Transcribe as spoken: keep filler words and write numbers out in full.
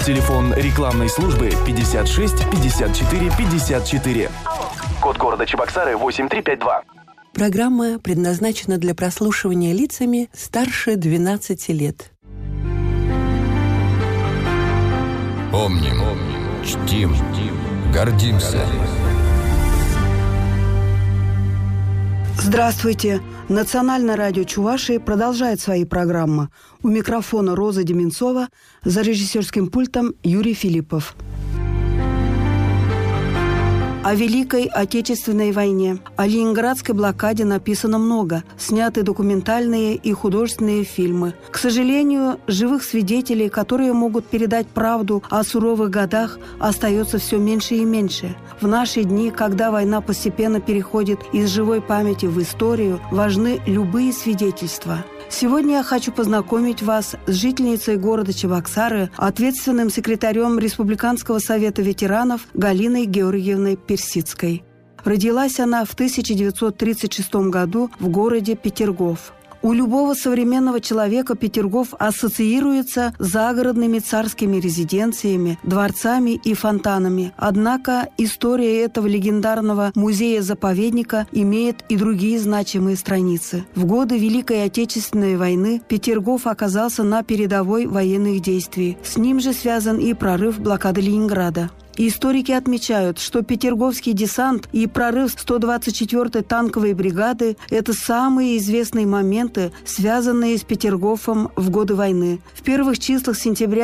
Телефон рекламной службы пятьдесят шесть пятьдесят четыре пятьдесят четыре. Код города Чебоксары восемь три пять два. Программа предназначена для прослушивания лицами старше двенадцати лет. Помним, чтим, гордимся. Здравствуйте! Национальное радио Чувашии продолжает свои программы. У микрофона Роза Деменцова, за режиссерским пультом Юрий Филиппов. О Великой Отечественной войне, о Ленинградской блокаде написано много. Сняты документальные и художественные фильмы. К сожалению, живых свидетелей, которые могут передать правду о суровых годах, остается все меньше и меньше. В наши дни, когда война постепенно переходит из живой памяти в историю, важны любые свидетельства. Сегодня я хочу познакомить вас с жительницей города Чебоксары, ответственным секретарем Республиканского совета ветеранов Галиной Георгиевной Персидской. Родилась она в тысяча девятьсот тридцать шестом году в городе Петергоф. У любого современного человека Петергоф ассоциируется с загородными царскими резиденциями, дворцами и фонтанами. Однако история этого легендарного музея-заповедника имеет и другие значимые страницы. В годы Великой Отечественной войны Петергоф оказался на передовой военных действий. С ним же связан и прорыв блокады Ленинграда. Историки отмечают, что Петерговский десант и прорыв сто двадцать четвёртой танковой бригады – это самые известные моменты, связанные с Петергофом в годы войны. В первых числах сентября